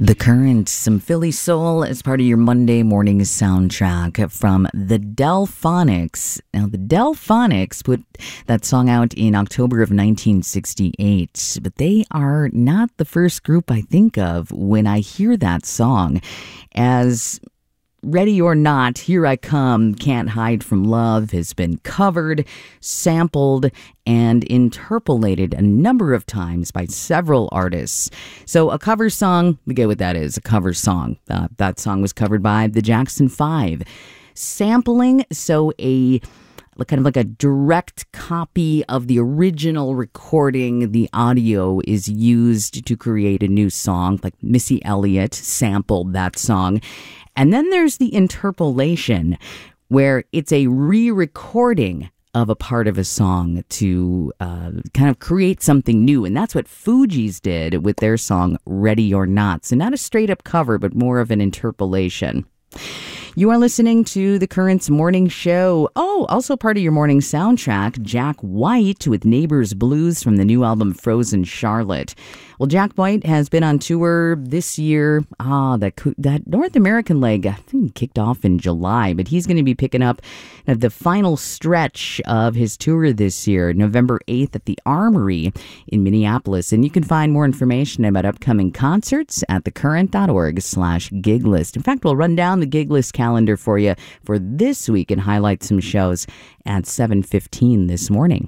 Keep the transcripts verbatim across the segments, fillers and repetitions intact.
The Current, some Philly soul as part of your Monday morning soundtrack from the Delphonics. Now, the Delphonics put that song out in October of nineteen sixty-eight, but they are not the first group I think of when I hear that song. As Ready or Not, Here I Come, Can't Hide from Love has been covered, sampled, and interpolated a number of times by several artists. So a cover song, we get what that is, a cover song. Uh, that song was covered by the Jackson Five. Sampling, so a kind of like a direct copy of the original recording. The audio is used to create a new song, like Missy Elliott sampled that song. And then there's the interpolation, where it's a re-recording of a part of a song to uh, kind of create something new. And that's what Fugees did with their song Ready or Not. So not a straight-up cover, but more of an interpolation. You are listening to The Current's morning show. Oh, also part of your morning soundtrack, Jack White with Neighbors Blues from the new album Frozen Charlotte. Well, Jack White has been on tour this year. Ah, that that North American leg, I think, kicked off in July, but he's going to be picking up the final stretch of his tour this year, November eighth at the Armory in Minneapolis. And you can find more information about upcoming concerts at thecurrent.org slash gig list. In fact, we'll run down the gig list calendar for you for this week and highlight some shows at seven fifteen this morning.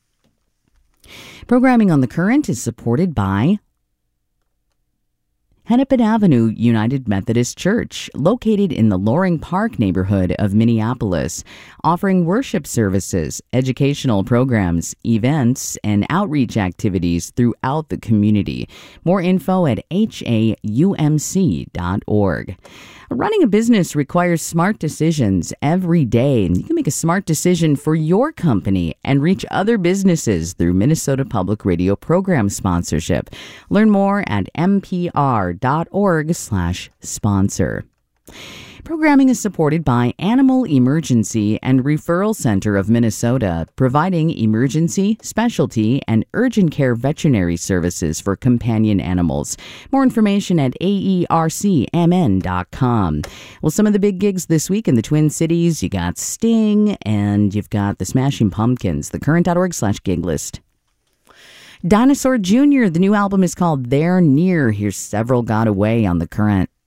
Programming on The Current is supported by Hennepin Avenue United Methodist Church, located in the Loring Park neighborhood of Minneapolis, offering worship services, educational programs, events, and outreach activities throughout the community. More info at H A U M C dot org. Running a business requires smart decisions every day, and you can make a smart decision for your company and reach other businesses through Minnesota Public Radio program sponsorship. Learn more at m p r dot org slash sponsor. Programming is supported by Animal Emergency and Referral Center of Minnesota, providing emergency, specialty, and urgent care veterinary services for companion animals. More information at A E R C M N dot com. Well, some of the big gigs this week in the Twin Cities, you got Sting and you've got the Smashing Pumpkins, thecurrent.org slash gig list. Dinosaur Junior, the new album is called They're Near. Here's Several Got Away on The Current.